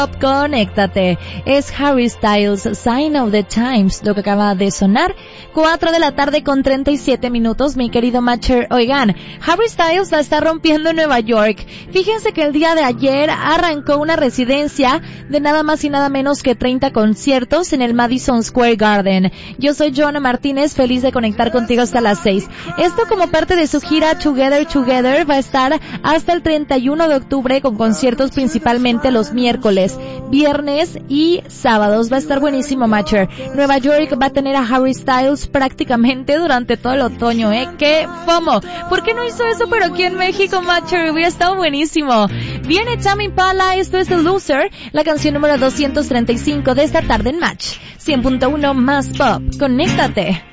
Conéctate. Es Harry Styles, Sign of the Times, lo que acaba de sonar. 4 de la tarde con 37 minutos, mi querido Matcher. Oigan, Harry Styles la está rompiendo en Nueva York. Fíjense que el día de ayer arrancó una residencia de nada más y nada menos que 30 conciertos en el Madison Square Garden. Yo soy Joana Martínez, feliz de conectar contigo hasta las 6. Esto como parte de su gira Together Together va a estar hasta el 31 de octubre con conciertos principalmente los miércoles, viernes y sábados. Va a estar buenísimo, Matcher. Nueva York va a tener a Harry Styles prácticamente durante todo el otoño, ¡Qué FOMO! ¿Por qué no hizo eso pero aquí en México, Matcher? Hubiera estado buenísimo. Viene Tame Impala, esto es The Loser, la canción número 235 de esta tarde en Match. 100.1 más pop. Conéctate.